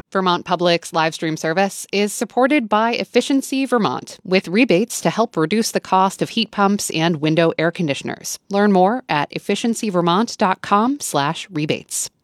Vermont Public's live stream service is supported by Efficiency Vermont, with rebates to help reduce the cost of heat pumps and window air conditioners. Learn more at efficiencyvermont.com/rebates.